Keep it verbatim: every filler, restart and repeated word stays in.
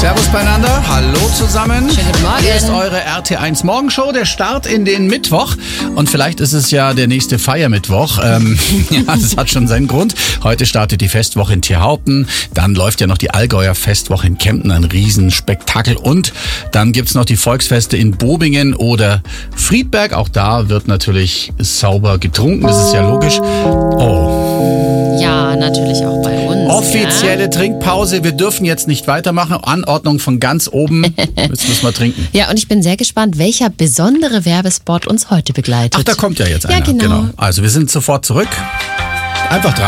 Servus beieinander, hallo zusammen. Schönen guten Morgen. Hier ist eure R T eins Morgenshow, der Start in den Mittwoch. Und vielleicht ist es ja der nächste Feiermittwoch. Ähm, ja, das hat schon seinen Grund. Heute startet die Festwoche in Tierhaupten. Dann läuft ja noch die Allgäuer Festwoche in Kempten, ein Riesenspektakel. Und dann gibt's noch die Volksfeste in Bobingen oder Friedberg. Auch da wird natürlich sauber getrunken, das ist ja logisch. Oh. Ja, natürlich auch bei uns. Offizielle ja? Trinkpause. Wir dürfen jetzt nicht weitermachen. Anordnung von ganz oben. Jetzt müssen wir trinken. Ja, und ich bin sehr gespannt, welcher besondere Werbespot uns heute begleitet. Ach, da kommt ja jetzt einer. Ja, genau. Also wir sind sofort zurück. Einfach dran.